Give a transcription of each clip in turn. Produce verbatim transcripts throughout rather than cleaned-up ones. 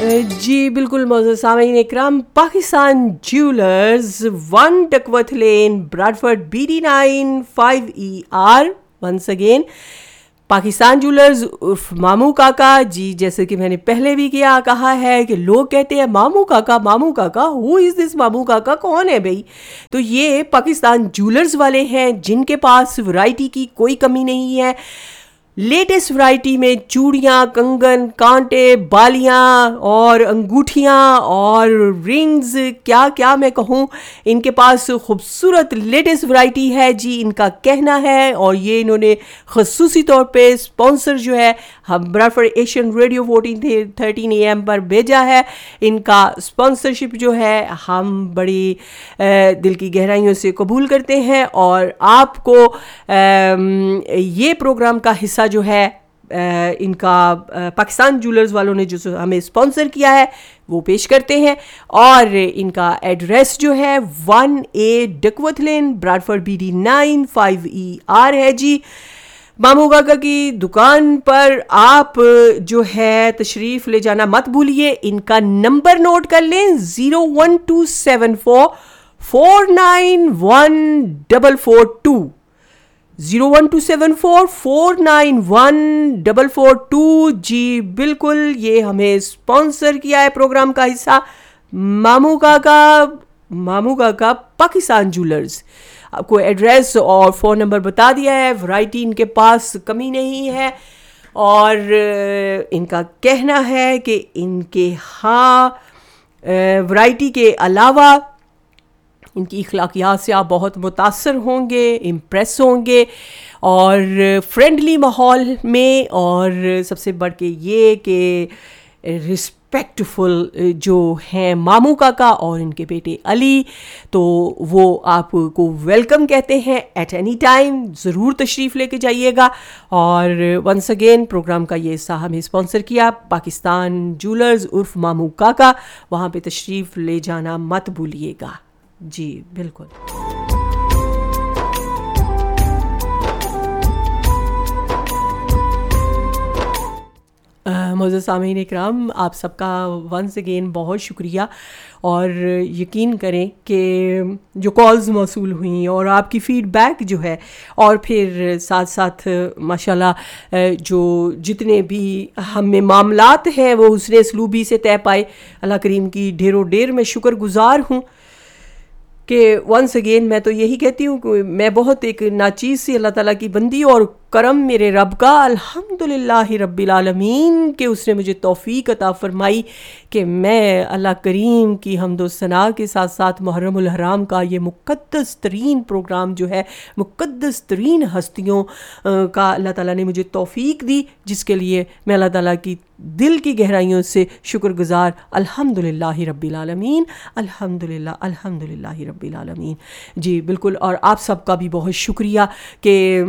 جی بالکل معزز سامعین اکرام، پاکستان جیولرز، ون ڈکورتھ لین، براڈفورڈ، B D nine five E R. Once again Pakistan jewellers عرف مامو کاکا. جی جیسے کہ میں نے پہلے بھی کیا کہا ہے کہ لوگ کہتے ہیں مامو کاکا مامو کاکا، ہو از دس مامو کاکا، کون ہے بھائی؟ تو یہ پاکستان جیولرز والے ہیں جن کے پاس ورائٹی کی کوئی کمی نہیں ہے. لیٹسٹ ورائٹی میں چوڑیاں، کنگن، کانٹے، بالیاں اور انگوٹھیاں اور رنگز، کیا کیا میں کہوں، ان کے پاس خوبصورت لیٹسٹ ورائٹی ہے جی، ان کا کہنا ہے. اور یہ انہوں نے خصوصی طور پہ اسپانسر جو ہے ہم براڈفورڈ Asian radio fourteen thirteen A M پر بھیجا ہے. ان کا اسپانسرشپ جو ہے ہم بڑی دل کی گہرائیوں سے قبول کرتے ہیں، اور آپ کو یہ پروگرام کا حصہ جو ہے ان کا پاکستان جیولرز والوں نے جو ہمیں اسپانسر کیا ہے وہ پیش کرتے ہیں. اور ان کا ایڈریس جو ہے ون اے ڈکورتھ لین، براڈفورڈ، B D nine five E R ہے جی. مامو کاکا کی دکان پر آپ جو ہے تشریف لے جانا مت بھولیے. ان کا نمبر نوٹ کر لیں، zero one to seven four four nine one double four to zero one to seven four four nine one double four to. جی بالکل، یہ ہمیں اسپانسر کیا ہے پروگرام کا حصہ مامو کاکا. مامو کاکا پاکستان جیولرز. آپ کو ایڈریس اور فون نمبر بتا دیا ہے. ورائٹی ان کے پاس کمی نہیں ہے، اور ان کا کہنا ہے کہ ان کے ہاں ورائٹی کے علاوہ ان کی اخلاقیات سے آپ بہت متاثر ہوں گے، امپریس ہوں گے، اور فرینڈلی ماحول میں، اور سب سے بڑھ کے یہ کہ رسپیکٹ فل جو ہیں مامو کاکا اور ان کے بیٹے علی، تو وہ آپ کو ویلکم کہتے ہیں ایٹ اینی ٹائم. ضرور تشریف لے کے جائیے گا. اور ونس اگین پروگرام کا یہ حصہ ہمیں اسپانسر کیا پاکستان جیولرز عرف مامو کاکا. وہاں پہ تشریف لے جانا مت بھولیے گا. جی بالکل. معزز سامعین اکرام، آپ سب کا ونس اگین بہت شکریہ، اور یقین کریں کہ جو کالز موصول ہوئیں اور آپ کی فیڈ بیک جو ہے، اور پھر ساتھ ساتھ ماشاءاللہ جو جتنے بھی ہم میں معاملات ہیں وہ حسن اسلوبی سے طے پائے، اللہ کریم کی ڈھیروں ڈھیر میں شکر گزار ہوں. کہ ونس اگین میں تو یہی کہتی ہوں کہ میں بہت ایک ناچیز سی اللہ تعالیٰ کی بندی، اور کرم میرے رب کا الحمدللہ رب العالمین کہ اس نے مجھے توفیق عطا فرمائی کہ میں اللہ کریم کی حمد و ثنا کے ساتھ ساتھ محرم الحرام کا یہ مقدس ترین پروگرام جو ہے، مقدس ترین ہستیوں کا اللہ تعالیٰ نے مجھے توفیق دی، جس کے لیے میں اللہ تعالیٰ کی دل کی گہرائیوں سے شکر گزار. الحمدللہ رب العالمین، الحمدللہ الحمدللہ رب العالمین. جی بالکل. اور آپ سب کا بھی بہت شکریہ کہ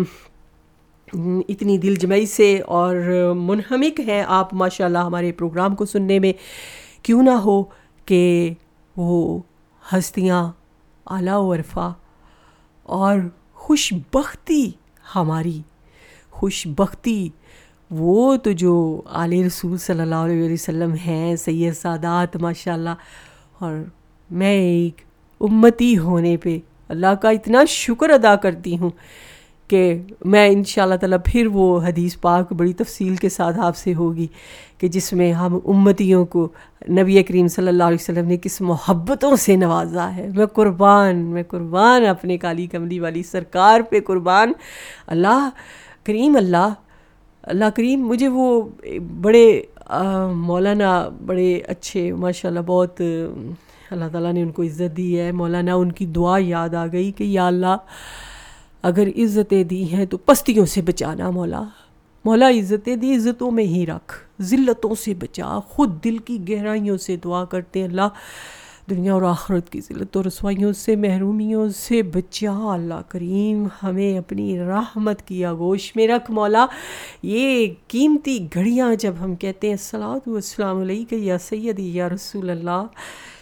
اتنی دل جمعی سے اور منہمک ہیں آپ ماشاءاللہ ہمارے پروگرام کو سننے میں. کیوں نہ ہو کہ وہ ہستیاں اعلیٰ و عرفا اور خوش بختی، ہماری خوش بختی وہ تو جو آل رسول صلی اللہ علیہ وسلم ہیں، سید سادات ماشاءاللہ. اور میں ایک امتی ہونے پہ اللہ کا اتنا شکر ادا کرتی ہوں کہ میں انشاءاللہ تعالیٰ پھر وہ حدیث پاک بڑی تفصیل کے ساتھ آپ سے ہوگی کہ جس میں ہم امتیوں کو نبی کریم صلی اللہ علیہ وسلم نے کس محبتوں سے نوازا ہے. میں قربان میں قربان اپنے کالی کملی والی سرکار پہ قربان. اللہ کریم اللہ اللہ کریم مجھے وہ بڑے مولانا بڑے اچھے ماشاءاللہ، بہت اللہ تعالیٰ نے ان کو عزت دی ہے. مولانا ان کی دعا یاد آ گئی کہ یا اللہ اگر عزتیں دی ہیں تو پستیوں سے بچانا. مولا مولا عزتیں دی، عزتوں میں ہی رکھ، ذلتوں سے بچا. خود دل کی گہرائیوں سے دعا کرتے ہیں اللہ دنیا اور آخرت کی ذلت اور رسوائیوں سے، محرومیوں سے بچا. اللہ کریم ہمیں اپنی رحمت کی آغوش میں رکھ. مولا یہ قیمتی گھڑیاں جب ہم کہتے ہیں الصلاۃ والسلام علیک یا سیدی یا رسول اللہ،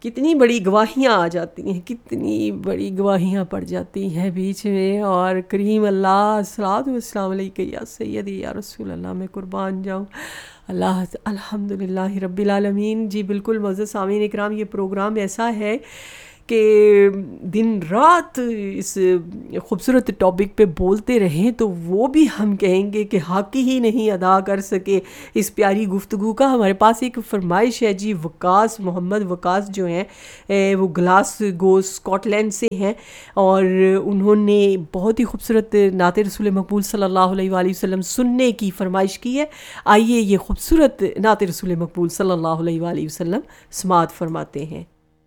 کتنی بڑی گواہیاں آ جاتی ہیں، کتنی بڑی گواہیاں پڑ جاتی ہیں بیچ میں، اور کریم اللہ صلاۃ والسلام علیکہ یا سیدی یا رسول اللہ، میں قربان جاؤں اللہ، الحمد للہ رب العالمین۔ جی بالکل معزز سامعین اکرام، یہ پروگرام ایسا ہے کہ دن رات اس خوبصورت ٹاپک پہ بولتے رہیں تو وہ بھی ہم کہیں گے کہ حق ہی نہیں ادا کر سکے اس پیاری گفتگو کا۔ ہمارے پاس ایک فرمائش ہے جی، وقاص محمد وقاص جو ہیں وہ گلاس گو اسکاٹ لینڈ سے ہیں، اور انہوں نے بہت ہی خوبصورت نعت رسول مقبول صلی اللہ علیہ وآلہ وسلم سننے کی فرمائش کی ہے۔ آئیے یہ خوبصورت نعت رسول مقبول صلی اللہ علیہ وآلہ وسلم سماعت فرماتے ہیں۔